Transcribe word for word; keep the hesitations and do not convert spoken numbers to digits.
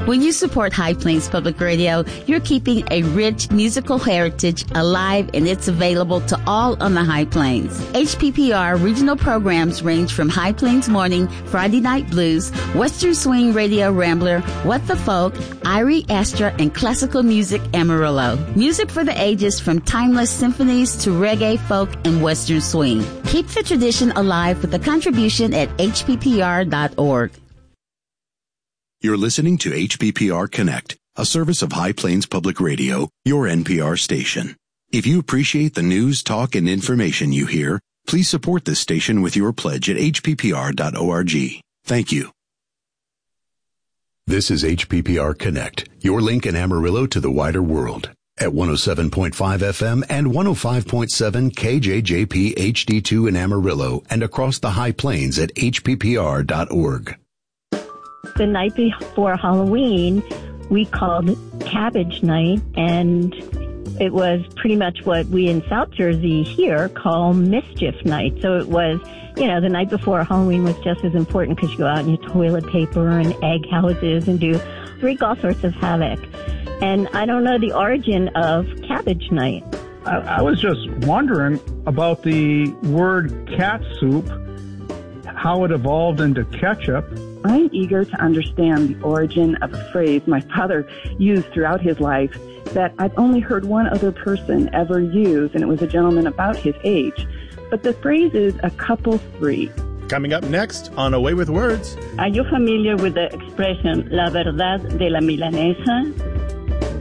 When you support High Plains Public Radio, you're keeping a rich musical heritage alive, and it's available to all on the High Plains. H P P R regional programs range from High Plains Morning, Friday Night Blues, Western Swing Radio Rambler, What the Folk, Irie Astra, and classical music Amarillo. Music for the ages from timeless symphonies to reggae, folk, and Western swing. Keep the tradition alive with a contribution at h p p r dot org. You're listening to H P P R Connect, a service of High Plains Public Radio, your N P R station. If you appreciate the news, talk, and information you hear, please support this station with your pledge at h p p r dot org. Thank you. This is H P P R Connect, your link in Amarillo to the wider world. At one oh seven point five F M and one oh five point seven K J J P H D two in Amarillo and across the High Plains at h p p r dot org. The night before Halloween, we called Cabbage Night, and it was pretty much what we in South Jersey here call Mischief Night. So it was, you know, the night before Halloween was just as important because you go out in your toilet paper and egg houses and do wreak all sorts of havoc. And I don't know the origin of Cabbage Night. I, I was just wondering about the word cat soup, how it evolved into ketchup. I'm eager to understand the origin of a phrase my father used throughout his life that I've only heard one other person ever use, and it was a gentleman about his age. But the phrase is a couple three. Coming up next on A Way with Words. Are you familiar with the expression La Verdad de la Milanesa?